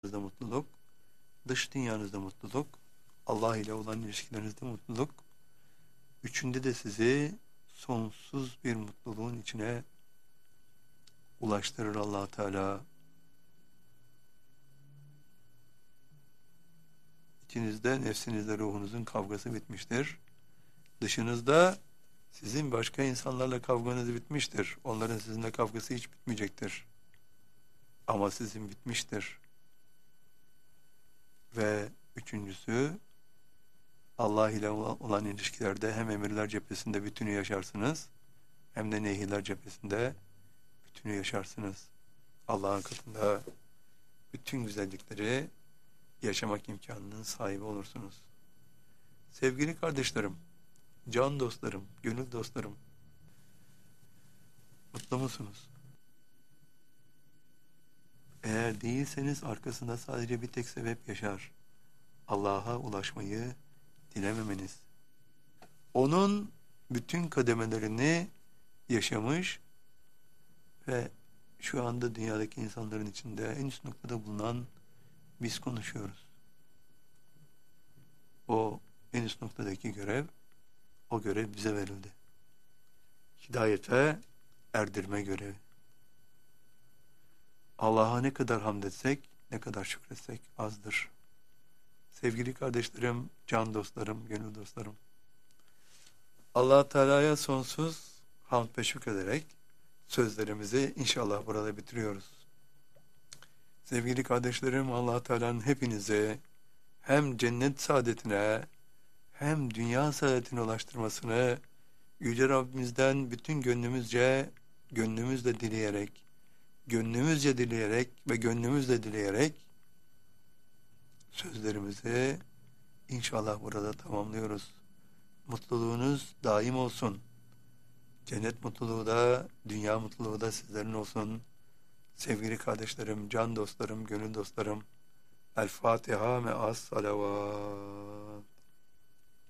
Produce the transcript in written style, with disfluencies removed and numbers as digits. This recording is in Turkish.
mutluluk, dış dünyanızda mutluluk, Allah ile olan ilişkilerinizde mutluluk, üçünde de sizi sonsuz bir mutluluğun içine ulaştırır Allah Teala. İçinizde, nefsinizde, ruhunuzun kavgası bitmiştir. Dışınızda sizin başka insanlarla kavganız bitmiştir. Onların sizinle kavgası hiç bitmeyecektir. Ama sizin bitmiştir. Ve üçüncüsü, Allah ile olan ilişkilerde hem emirler cephesinde bütünü yaşarsınız, hem de nehirler cephesinde bütünü yaşarsınız. Allah'ın katında bütün güzellikleri yaşamak imkanının sahibi olursunuz. Sevgili kardeşlerim, can dostlarım, gönül dostlarım, mutlu musunuz? Eğer değilseniz arkasında sadece bir tek sebep yaşar. Allah'a ulaşmayı dilememeniz. Onun bütün kademelerini yaşamış ve şu anda dünyadaki insanların içinde en üst noktada bulunan biz konuşuyoruz. O en üst noktadaki görev, o görev bize verildi. Hidayete erdirme görevi. Allah'a ne kadar hamd etsek, ne kadar şükretsek azdır. Sevgili kardeşlerim, can dostlarım, gönül dostlarım, Allah Teala'ya sonsuz hamd ve şükrederek sözlerimizi inşallah burada bitiriyoruz. Sevgili kardeşlerim, Allah Teala'nın hepinize hem cennet saadetine hem dünya saadetine ulaştırmasını Yüce Rabbimizden bütün gönlümüzle dileyerek sözlerimizi inşallah burada tamamlıyoruz. Mutluluğunuz daim olsun. Cennet mutluluğu da, dünya mutluluğu da sizlerin olsun. Sevgili kardeşlerim, can dostlarım, gönül dostlarım. El Fatiha me'as salavat.